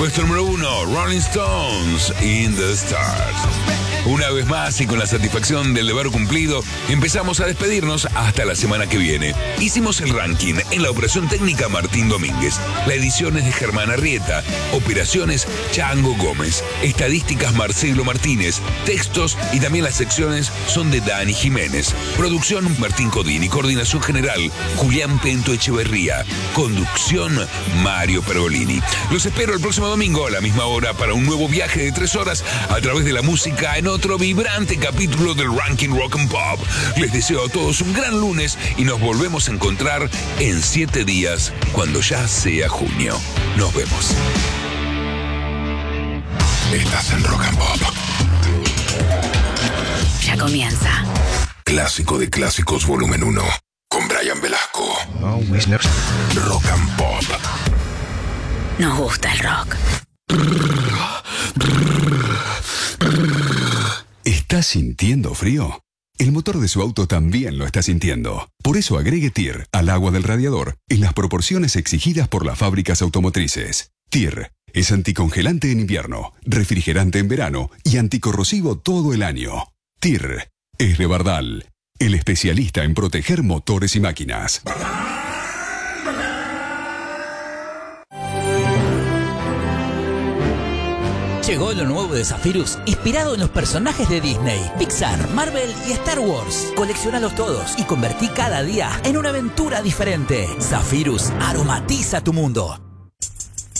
Puesto número 1, Rolling Stones, In the Stars. Una vez más y con la satisfacción del deber cumplido, empezamos a despedirnos hasta la semana que viene. Hicimos el ranking en la operación técnica Martín Domínguez, la edición es de Germán Arrieta, operaciones Chango Gómez, estadísticas Marcelo Martínez, textos y también las secciones son de Dani Jiménez, producción Martín Codini, coordinación general Julián Pento Echeverría, conducción Mario Pergolini. Los espero el próximo domingo a la misma hora para un nuevo viaje de 3 horas a través de la música en otro vibrante capítulo del Ranking Rock and Pop. Les deseo a todos un gran lunes y nos volvemos a encontrar en 7 días cuando ya sea junio. Nos vemos. Estás en Rock and Pop. Ya comienza. Clásico de clásicos volumen 1 con Brian Velasco. Rock and Pop. Nos gusta el rock. ¿Estás sintiendo frío? El motor de su auto también lo está sintiendo. Por eso agregue TIR al agua del radiador en las proporciones exigidas por las fábricas automotrices. TIR es anticongelante en invierno, refrigerante en verano y anticorrosivo todo el año. TIR es de Bardal, el especialista en proteger motores y máquinas. Llegó lo nuevo de Zephyrus, inspirado en los personajes de Disney, Pixar, Marvel y Star Wars. Coleccionalos todos y convertí cada día en una aventura diferente. Zephyrus aromatiza tu mundo.